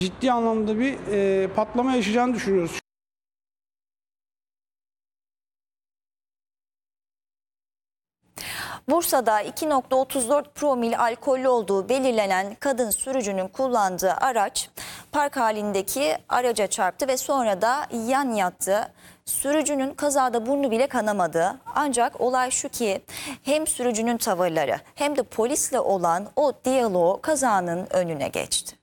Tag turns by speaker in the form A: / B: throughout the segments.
A: Ciddi anlamda bir patlama yaşayacağını düşünüyoruz.
B: Bursa'da 2,34 promil alkollü olduğu belirlenen kadın sürücünün kullandığı araç park halindeki araca çarptı ve sonra da yan yattı. Sürücünün kazada burnu bile kanamadı. Ancak olay şu ki hem sürücünün tavırları hem de polisle olan o diyaloğu kazanın önüne geçti.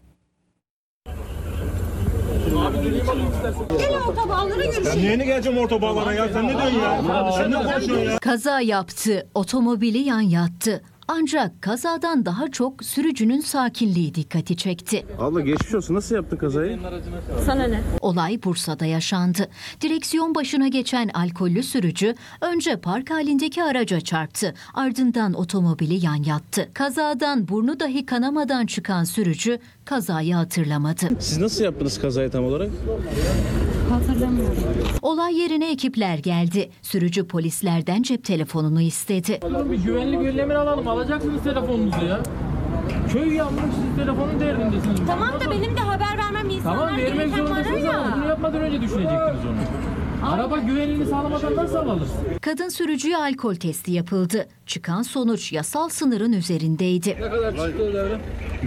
C: Gel otobağlara görüşelim.
D: Ben neyine geleceğim otobağlara ya? Sen ne diyorsun ya? Sen ne konuşuyorsun ya?
E: Kaza yaptı, otomobili yan yattı. Ancak kazadan daha çok sürücünün sakinliği dikkati çekti.
D: Abla geçmiş olsun. Nasıl yaptın kazayı?
C: Sana ne?
E: Olay Bursa'da yaşandı. Direksiyon başına geçen alkollü sürücü önce park halindeki araca çarptı. Ardından otomobili yan yattı. Kazadan burnu dahi kanamadan çıkan sürücü kazayı hatırlamadı.
D: Siz nasıl yaptınız kazayı tam olarak?
C: Hatırlamıyorum.
E: Olay yerine ekipler geldi. Sürücü polislerden cep telefonunu istedi.
F: Bir güvenlik önlemini alalım. Alacaksınız telefonunuzu ya. Köy yanmış, siz telefonun derdindesiniz.
C: Tamam da benim de haber vermem insanlar
F: Tamam, vermek
C: gereken var
F: zorundasınız ama
C: ya.
F: bunu yapmadan önce düşünecektiniz onu. Araba güvenliğini sağlamadan nasıl alır?
E: Kadın sürücüye alkol testi yapıldı. Çıkan sonuç yasal sınırın üzerindeydi.
F: Ne kadar çıktı devrim?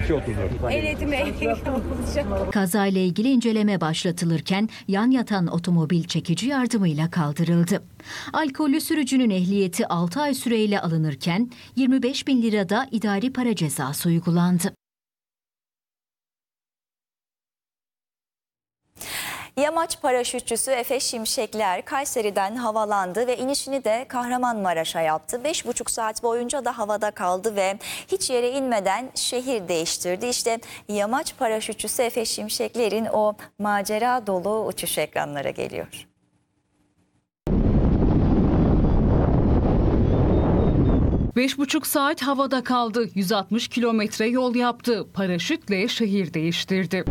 E: Kazayla ilgili inceleme başlatılırken yan yatan otomobil çekici yardımıyla kaldırıldı. Alkollü sürücünün ehliyeti 6 ay süreyle alınırken 25.000 lirada idari para cezası uygulandı.
B: Yamaç paraşütçüsü Efe Şimşekler Kayseri'den havalandı ve inişini de Kahramanmaraş'a yaptı. 5,5 saat boyunca da havada kaldı ve hiç yere inmeden şehir değiştirdi. İşte yamaç paraşütçüsü Efe Şimşekler'in o macera dolu uçuş ekranlara geliyor.
G: Beş buçuk saat havada kaldı. 160 kilometre yol yaptı. Paraşütle şehir değiştirdi.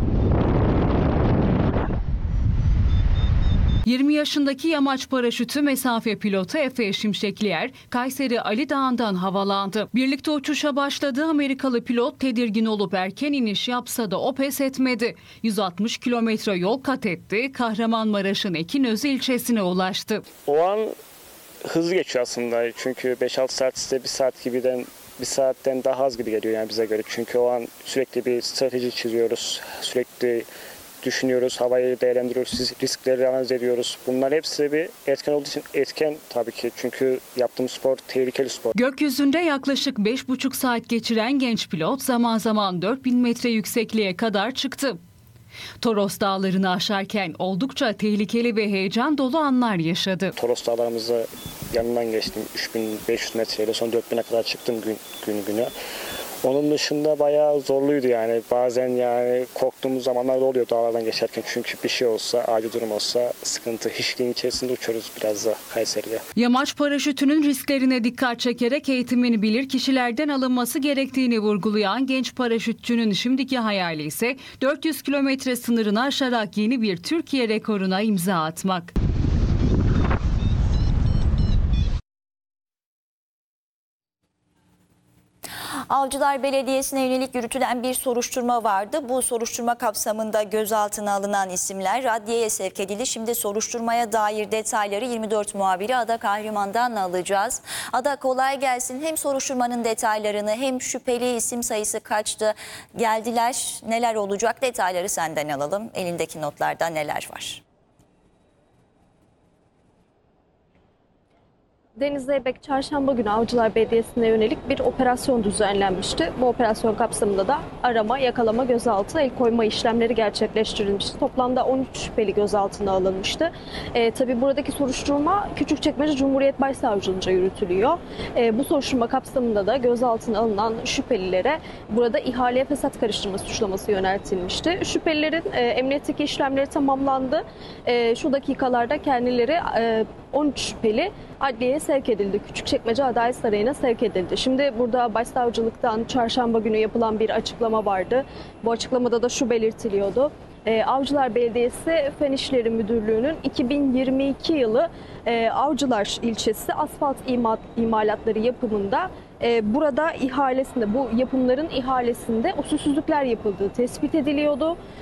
G: 20 yaşındaki yamaç paraşütü mesafe pilotu Efe Şimşekliyer, Kayseri Ali Dağı'ndan havalandı. Birlikte uçuşa başladığı Amerikalı pilot tedirgin olup erken iniş yapsa da o pes etmedi. 160 kilometre yol kat etti, Kahramanmaraş'ın Ekinözü ilçesine ulaştı.
H: O an hızlı geçiyor aslında çünkü 5-6 saat size bir saatten daha az gibi geliyor yani bize göre. Çünkü o an sürekli bir strateji çiziyoruz, sürekli düşünüyoruz, havayı değerlendiriyoruz, riskleri analiz ediyoruz. Bunlar hepsi bir etken olduğu için etken tabii ki. Çünkü yaptığımız spor tehlikeli spor.
G: Gökyüzünde yaklaşık 5,5 saat geçiren genç pilot zaman zaman 4000 metre yüksekliğe kadar çıktı. Toros Dağları'nı aşarken oldukça tehlikeli ve heyecan dolu anlar yaşadı.
H: Toros Dağlarımızı yanından geçtim. 3500 metreyle son 4000'e kadar çıktım günü. Onun dışında bayağı zorluydu yani. Bazen yani korktuğumuz zamanlar da oluyor dağlardan geçerken. Çünkü bir şey olsa, acil durum olsa sıkıntı. Hiçliğin içerisinde uçuyoruz biraz da Kayseri'de.
G: Yamaç paraşütünün risklerine dikkat çekerek eğitimin bilir kişilerden alınması gerektiğini vurgulayan genç paraşütçünün şimdiki hayali ise 400 kilometre sınırını aşarak yeni bir Türkiye rekoruna imza atmak.
B: Avcılar Belediyesi'ne yönelik yürütülen bir soruşturma vardı. Bu soruşturma kapsamında gözaltına alınan isimler adliyeye sevk edildi. Şimdi soruşturmaya dair detayları 24 muhabiri Ada Kahraman'dan alacağız. Ada, kolay gelsin. Hem soruşturmanın detaylarını hem şüpheli isim sayısı kaçtı, geldiler, neler olacak, detayları senden alalım. Elindeki notlarda neler var?
I: Deniz Zeybek çarşamba günü Avcılar Belediyesi'ne yönelik bir operasyon düzenlenmişti. Bu operasyon kapsamında da arama, yakalama, gözaltı, el koyma işlemleri gerçekleştirilmişti. Toplamda 13 şüpheli gözaltına alınmıştı. Tabii buradaki soruşturma Küçükçekmece Cumhuriyet Başsavcılığınca yürütülüyor. Bu soruşturma kapsamında da gözaltına alınan şüphelilere burada ihaleye fesat karıştırma suçlaması yöneltilmişti. Şüphelilerin emniyetteki işlemleri tamamlandı. Şu dakikalarda kendileri 13 şüpheli adliyeye sevk edildi. Küçükçekmece Adalet Sarayı'na sevk edildi. Şimdi burada Başsavcılıktan çarşamba günü yapılan bir açıklama vardı. Bu açıklamada da şu belirtiliyordu. Avcılar Belediyesi Fen İşleri Müdürlüğü'nün 2022 yılı Avcılar ilçesi asfalt imalatları yapımında burada ihalesinde, bu yapımların ihalesinde usulsüzlükler yapıldığı tespit ediliyordu.